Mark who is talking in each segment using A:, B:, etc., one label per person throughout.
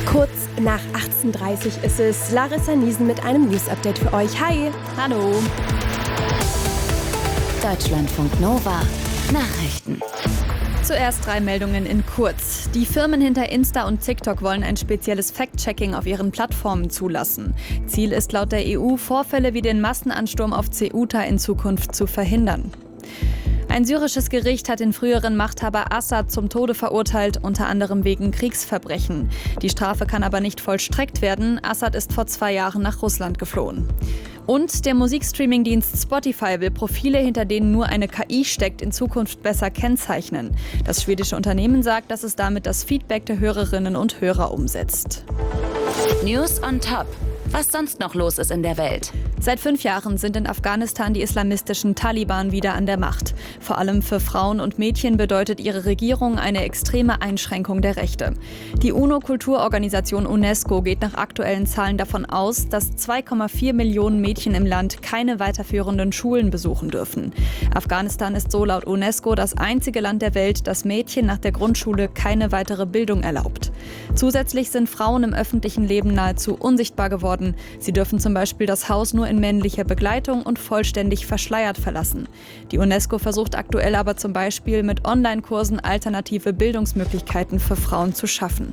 A: Kurz nach 18:30 Uhr ist es. Larissa Niesen mit einem News-Update für euch. Hi!
B: Hallo!
C: Deutschlandfunk Nova Nachrichten.
B: Zuerst 3 Meldungen in kurz. Die Firmen hinter Insta und TikTok wollen ein spezielles Fact-Checking auf ihren Plattformen zulassen. Ziel ist laut der EU, Vorfälle wie den Massenansturm auf Ceuta in Zukunft zu verhindern. Ein syrisches Gericht hat den früheren Machthaber Assad zum Tode verurteilt, unter anderem wegen Kriegsverbrechen. Die Strafe kann aber nicht vollstreckt werden. Assad ist vor 2 Jahren nach Russland geflohen. Und der Musikstreaming-Dienst Spotify will Profile, hinter denen nur eine KI steckt, in Zukunft besser kennzeichnen. Das schwedische Unternehmen sagt, dass es damit das Feedback der Hörerinnen und Hörer umsetzt.
C: News on Top. Was sonst noch los ist in der Welt.
B: Seit 5 Jahren sind in Afghanistan die islamistischen Taliban wieder an der Macht. Vor allem für Frauen und Mädchen bedeutet ihre Regierung eine extreme Einschränkung der Rechte. Die UNO-Kulturorganisation UNESCO geht nach aktuellen Zahlen davon aus, dass 2,4 Millionen Mädchen im Land keine weiterführenden Schulen besuchen dürfen. Afghanistan ist so laut UNESCO das einzige Land der Welt, das Mädchen nach der Grundschule keine weitere Bildung erlaubt. Zusätzlich sind Frauen im öffentlichen Leben nahezu unsichtbar geworden. Sie dürfen zum Beispiel das Haus nur in männlicher Begleitung und vollständig verschleiert verlassen. Die UNESCO versucht aktuell aber zum Beispiel mit Online-Kursen alternative Bildungsmöglichkeiten für Frauen zu schaffen.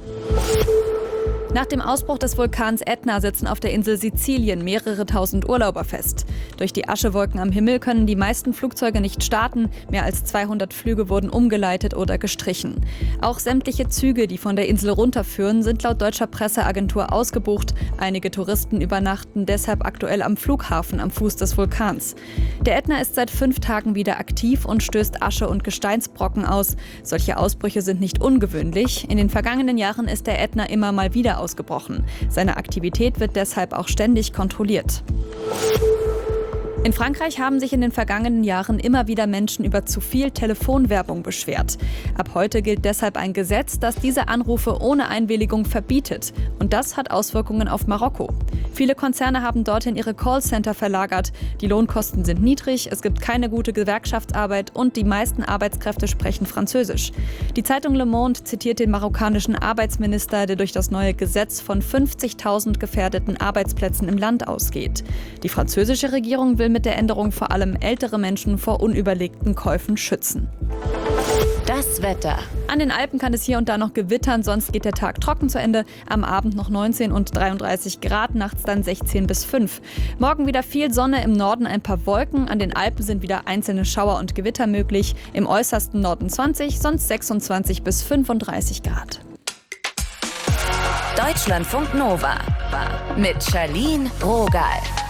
B: Nach dem Ausbruch des Vulkans Ätna sitzen auf der Insel Sizilien mehrere tausend Urlauber fest. Durch die Aschewolken am Himmel können die meisten Flugzeuge nicht starten. Mehr als 200 Flüge wurden umgeleitet oder gestrichen. Auch sämtliche Züge, die von der Insel runterführen, sind laut deutscher Presseagentur ausgebucht. Einige Touristen übernachten deshalb aktuell am Flughafen am Fuß des Vulkans. Der Ätna ist seit 5 Tagen wieder aktiv und stößt Asche und Gesteinsbrocken aus. Solche Ausbrüche sind nicht ungewöhnlich. In den vergangenen Jahren ist der Ätna immer mal wieder ausgebrochen. Seine Aktivität wird deshalb auch ständig kontrolliert. In Frankreich haben sich in den vergangenen Jahren immer wieder Menschen über zu viel Telefonwerbung beschwert. Ab heute gilt deshalb ein Gesetz, das diese Anrufe ohne Einwilligung verbietet. Und das hat Auswirkungen auf Marokko. Viele Konzerne haben dorthin ihre Callcenter verlagert. Die Lohnkosten sind niedrig, es gibt keine gute Gewerkschaftsarbeit und die meisten Arbeitskräfte sprechen Französisch. Die Zeitung Le Monde zitiert den marokkanischen Arbeitsminister, der durch das neue Gesetz von 50.000 gefährdeten Arbeitsplätzen im Land ausgeht. Die französische Regierung will mit der Änderung vor allem ältere Menschen vor unüberlegten Käufen schützen.
C: Das Wetter.
B: An den Alpen kann es hier und da noch gewittern, sonst geht der Tag trocken zu Ende. Am Abend noch 19 und 33 Grad, nachts dann 16 bis 5. Morgen wieder viel Sonne, im Norden ein paar Wolken. An den Alpen sind wieder einzelne Schauer und Gewitter möglich. Im äußersten Norden 20, sonst 26 bis 35 Grad.
C: Deutschlandfunk Nova mit Charlene Rogal.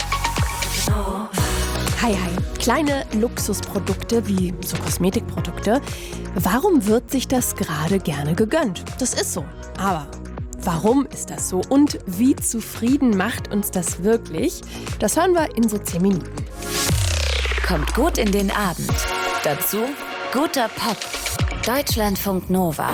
A: Hi, hi. Kleine Luxusprodukte wie so Kosmetikprodukte. Warum wird sich das gerade gerne gegönnt? Das ist so. Aber warum ist das so? Und wie zufrieden macht uns das wirklich? Das hören wir in so 10 Minuten.
C: Kommt gut in den Abend. Dazu guter Pop. Deutschlandfunk Nova.